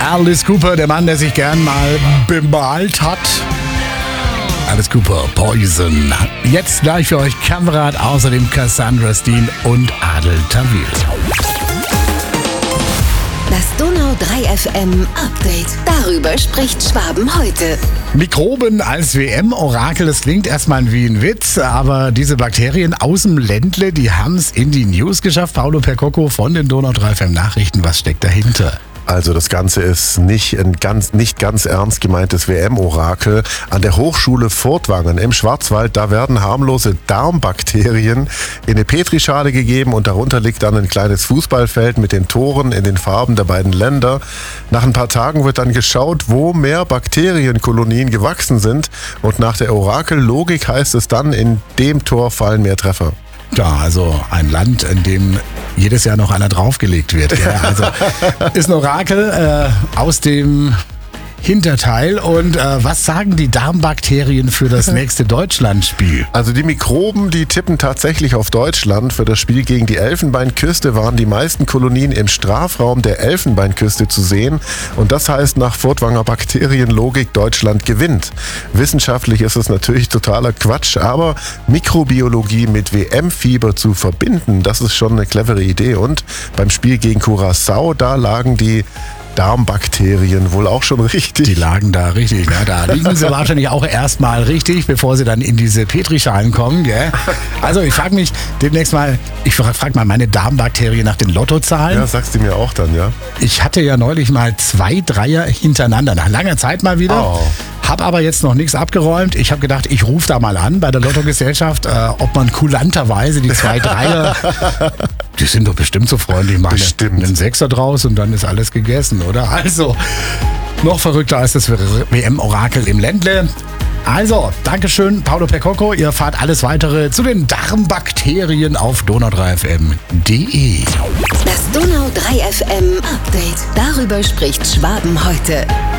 Alice Cooper, der Mann, der sich gern mal bemalt hat. Alice Cooper, Poison. Jetzt gleich für euch Kamerad, außerdem Cassandra Steen und Adel Tawil. Das Donau 3 FM Update. Darüber spricht Schwaben heute. Mikroben als WM-Orakel, das klingt erstmal wie ein Witz, aber diese Bakterien aus dem Ländle, die haben es in die News geschafft. Paolo Percocco von den Donau 3 FM Nachrichten, was steckt dahinter? Also das Ganze ist nicht ganz ernst gemeintes WM-Orakel. An der Hochschule Furtwangen im Schwarzwald, da werden harmlose Darmbakterien in eine Petrischale gegeben und darunter liegt dann ein kleines Fußballfeld mit den Toren in den Farben der beiden Länder. Nach ein paar Tagen wird dann geschaut, wo mehr Bakterienkolonien gewachsen sind und nach der Orakellogik heißt es dann, in dem Tor fallen mehr Treffer. Ja, also ein Land, in dem jedes Jahr noch einer draufgelegt wird. Ja, also ist ein Orakel aus dem Hinterteil. Und was sagen die Darmbakterien für das nächste Deutschlandspiel? Also die Mikroben, die tippen tatsächlich auf Deutschland. Für das Spiel gegen die Elfenbeinküste waren die meisten Kolonien im Strafraum der Elfenbeinküste zu sehen. Und das heißt nach Furtwanger Bakterienlogik, Deutschland gewinnt. Wissenschaftlich ist es natürlich totaler Quatsch, aber Mikrobiologie mit WM-Fieber zu verbinden, das ist schon eine clevere Idee. Und beim Spiel gegen Curaçao, da lagen die Darmbakterien wohl auch schon richtig. Die lagen da richtig, ne? Da liegen sie wahrscheinlich auch erstmal richtig, bevor sie dann in diese Petrischalen kommen, gell? Also ich frage mich demnächst mal, frag mal meine Darmbakterien nach den Lottozahlen. Ja, sagst du mir auch dann, ja? Ich hatte ja neulich mal 2 Dreier hintereinander, nach langer Zeit mal wieder. Oh. Hab aber jetzt noch nichts abgeräumt. Ich habe gedacht, ich rufe da mal an bei der Lottogesellschaft, ob man kulanterweise die 2 Dreier, die sind doch bestimmt so freundlich, machen einen Sechser draus und dann ist alles gegessen, oder? Also, noch verrückter als das WM-Orakel im Ländle. Also, Dankeschön, Paolo Percocco. Ihr erfahrt alles weitere zu den Darmbakterien auf donau3fm.de. Das Donau 3 FM Update. Darüber spricht Schwaben heute.